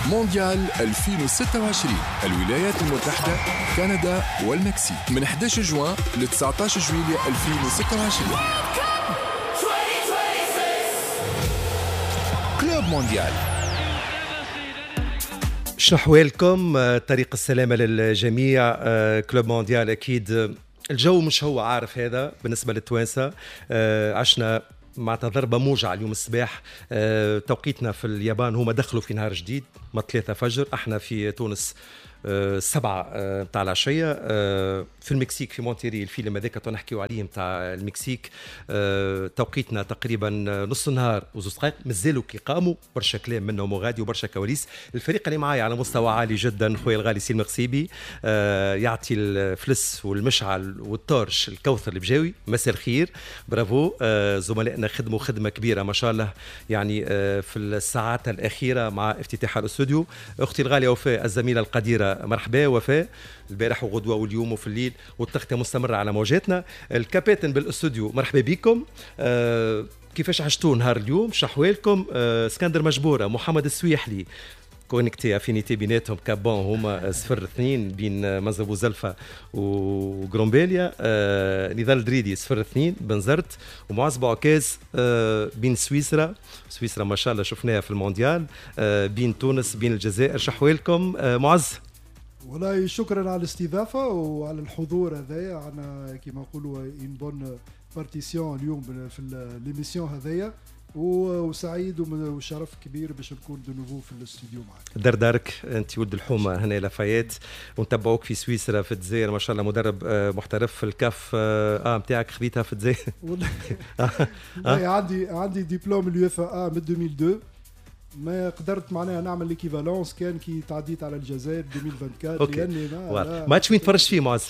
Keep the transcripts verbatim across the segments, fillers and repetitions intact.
مونديال ألفين وستة وعشرين، الولايات المتحدة، كندا والمكسيك، من أحد عشر جوان ل تسعة عشر جويلية ألفين وستة وعشرين. كلوب مونديال. شنو أحوالكم؟ طريق السلامة للجميع. كلوب مونديال أكيد الجو مش هو عارف هذا بالنسبة للتوانسة. عشنا مع ضربة موجعة اليوم الصباح. توقيتنا في اليابان هما دخلوا في نهار جديد ما ثلاثة فجر، احنا في تونس سبعة متاع العشية. في المكسيك في مونتيري الفيلم هذاك نحكيو عليه متاع المكسيك توقيتنا تقريبا نص النهار وزوز دقائق. مازالوا كي قاموا برشا كلام منهم وغادي وبرشا كواليس. الفريق اللي معايا على مستوى عالي جدا، خويا الغالي سي المغسيبي يعطي الفلس والمشعل والطرش الكوثر البجاوي. مساء الخير، برافو. زملائنا خدموا خدمة كبيرة ما شاء الله يعني في الساعات الأخيرة مع افتتاح الاستوديو. أختي الغالية وفاء الزميلة القديرة، مرحبا وفاء، البارح وغدوة واليوم وفي الليل والتغطية مستمرة على موجاتنا. الكابتن بالاستوديو مرحبا بكم. آه كيفاش عشتوا نهار اليوم؟ شحوالكم؟ آه اسكندر مجبورة، محمد السويحلي كونكتي افينيتي بيناتهم كابون هما صفر اثنين بين منزل بوزلفة وغرومبيليا. آه نضال دريدي صفر اثنين بنزرت، ومعز بوعكاز آه بين سويسرا. سويسرا ما شاء الله شفناها في المونديال. آه بين تونس بين الجزائر. شحوالكم آه معز؟ والله شكرا على الاستضافة وعلى الحضور هذايا. عنا كما نقولوا ان بون بارتيسيون اليوم في ليميسيون هذايا، وسعيد وشرف كبير باش نكون دو نوفو في الاستوديو معك. دار دارك، انت ولد الحومه هنا لافايات، ونتبعوك في سويسرا في الجزائر ما شاء الله، مدرب محترف في الكاف اه نتاعك خذيتها في الجزائر. والله عندي عندي دبلوم اليو اف ا من ألفين واثنين، ما قدرت معناها نعمل ليكيفالونس كان كي تعديت على الجزائر ألفين وأربعة وعشرين. لاني ما ماتش وين تفرجت فيه معز؟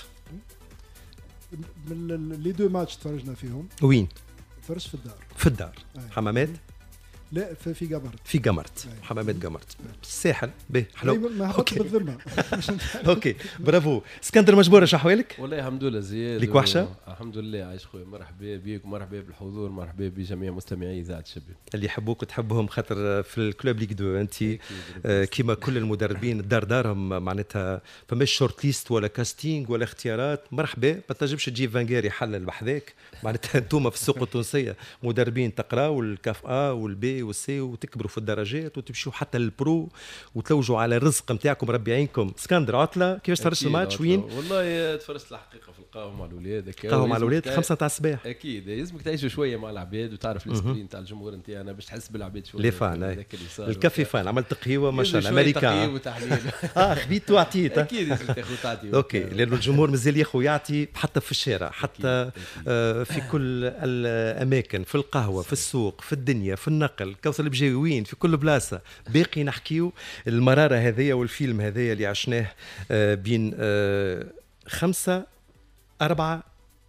من لي دو ماتش تفرجنا فيهم. وين؟ فرش في الدار. في الدار. أي. حمامات؟ لا في في قمرت. في قمرت. أي. حمامات قمرت. الساحل به حلو. ما هبط بالذمه. اوكي برافو. اسكندر مجبوره، شو احوالك؟ والله الحمد لله زياد. ليك وحشه؟ الحمد لله عايش خويا. مرحبا بك ومرحبا بالحضور، مرحبا بجميع مستمعي اذاعه شباب اللي يحبوك وتحبهم، خاطر في الكلوب ليك دو انت آه كيما كل المدربين الدار دارهم معناتها فماش شورت ليست ولا كاستينغ ولا اختيارات. مرحبا، ما تنجمش تجيب فانغير يحلل بحذاك. معناتها انتم في السوق التونسيه مدربين تقراوا الكاف ا والبي والسي وتكبروا في الدرجات وتمشوا حتى للبرو وتلوجوا على الرزق نتاعكم ربي يعينكم. اسكندر عطله كيفاش تفرجت الماتش؟ وين؟ والله تفرجت الحقيقه في القهوه مع الاولاد. قهوه مع الاولاد خمسة تاع الصباح. اكيد لازمك تعيشوا شويه مع العباد وتعرف السبرين تاع الجمهور نتاعنا باش تحس بالعباد شويه. لي فان الكافي فان عملت قهوه ما شاء الله امريكان. اه خبيت وعطيت. اكيد لازم تاخذ تعطي. اوكي، لانه الجمهور مازال ياخذ يعطي حتى في الشارع، حتى آه في كل الاماكن، في القهوه، في السوق، في الدنيا، في النقل، كوثر البجاويين، في كل بلاصه. باقي نحكيو المراره هذيا والفيلم هذايا اللي عشناه آه بين آه خمسة أربعة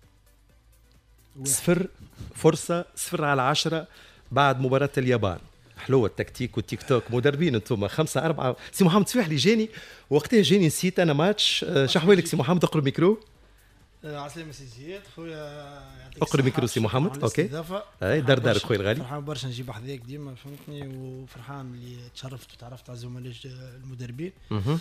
صفر، فرصة صفر على عشرة بعد مباراة اليابان. حلوة التكتيك والتيك توك، مدربين انتم. خمسة أربعة. سي محمد سويحلي جاني وقتها، جاني نسيت أنا ماتش. شحوالك سي محمد؟ اقرب ميكرو. عسلامة سي زياد خويا، اقرب ميكرو سي محمد. اوكي اي دار دارك خويا الغالي. فرحان برشا نجيب حذاك ديما فهمتني، وفرحان اللي تشرفت وتعرفت على زملاء المدربين. اها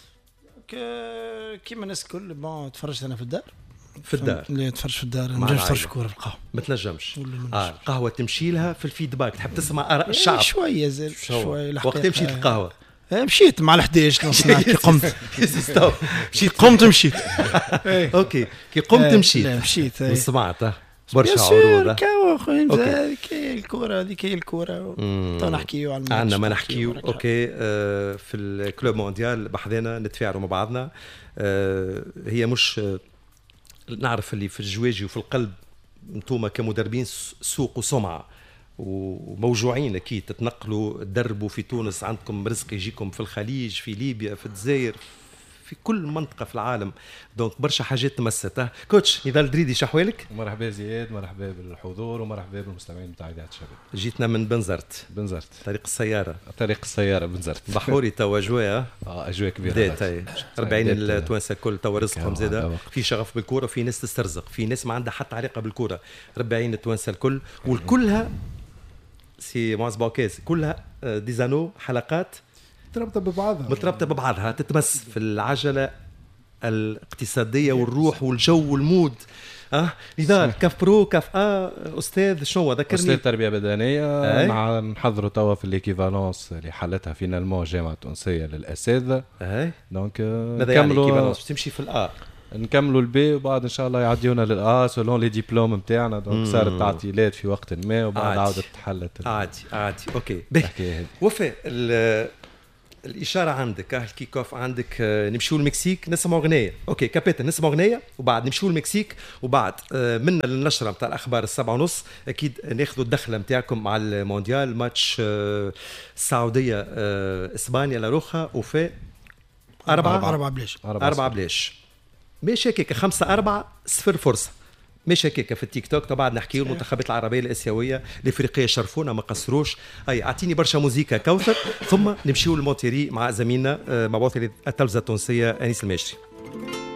كيما الناس الكل. بون تفرجت انا في الدار. في الدار اللي تفرج في الدار ما نجمش نفرج كوره في القهوه. ما تنجمش. اه القهوه تمشي لها في الفيدباك، تحب تسمع اراء الشعب شويه زين شويه. وقت مشيت القهوه مشيت مع الحداش نص ساعه كي قمت. مشيت قمت مشيت. اوكي كي قمت مشيت. لا مشيت وسمعت برشا عروض. كاو خويا كاي الكره هذيك هي الكره. تو نحكيو على الماتش. عندنا ما نحكيو. اوكي آه في الكلوب مونديال بحذنا نتفاعلوا مع بعضنا. آه هي مش آه نعرف اللي في الجواجي وفي القلب انتوما كمدربين سوق وسمعة وموجوعين اكيد تتنقلوا تدربوا في تونس، عندكم رزق يجيكم في الخليج، في ليبيا، في الجزائر، في كل منطقه في العالم. دونك برشا حاجات تمست. كوتش نضال دريدي شحوالك؟ مرحبا زياد، مرحبا بالحضور ومرحبا بالمستمعين بتاع اذاعه الشباب. جيتنا من بنزرت. بنزرت طريق السياره. طريق السياره بنزرت. بحوري توا اجواء. اه اجواء كبيره. بدات أربعين التوانسه الكل توا رزقهم زاده، في شغف بالكوره، في ناس تسترزق، في ناس ما عندها حتى علاقه بالكوره. أربعين التوانسه الكل، والكلها سي معز بوكاز كلها ديزانو حلقات متربطه ببعضها متربطه ببعضها، تتمس في العجله الاقتصاديه والروح والجو والمود. اه نضال كاف برو كاف اه استاذ شنو ذكرني؟ استاذ تربيه بدنيه. مع نحضروا توا في ليكيفالونس اللي حلتها فينالمون الجامعه التونسيه للاساتذه. اي دونك نكملوا تمشي في الار، نكملوا البي وبعد ان شاء الله يعديونا للآ سولون لي ديبلوم نتاعنا. دونك صارت تعطيلات في وقت ما وبعد عاودت تحلت. عادي عادي اوكي. وفاء الاشاره عندك، الكيك اوف عندك. نمشيو المكسيك نسمعوا اغنيه. اوكي كابيتن نسمعوا اغنيه وبعد نمشيو المكسيك وبعد من النشره نتاع الاخبار السبعة ونص اكيد ناخذوا الدخله نتاعكم مع المونديال ماتش السعوديه اسبانيا لاروخا. وفاء أربعة أربعة بلاش أربعة بلاش ماشي هكاك خمسة أربعة صفر فرصة ماشي هكاك في التيك توك. طبعا نحكيو المنتخبات العربيه الاسيويه الافريقيه شرفونا ما قصروش. اي اعطيني برشا موزيكا كوثر ثم نمشيو للمونتيري مع زميلنا مبعوث التلفزه التونسيه انيس الماشري.